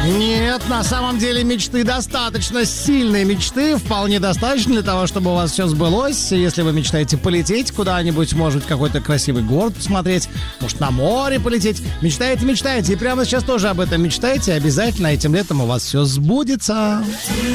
Нет, на самом деле мечты достаточно сильные мечты, вполне достаточно для того, чтобы у вас все сбылось. Если вы мечтаете полететь куда-нибудь, может быть, какой-то красивый город посмотреть, может, на море полететь. Мечтаете, и прямо сейчас тоже об этом мечтаете, обязательно этим летом у вас все сбудется.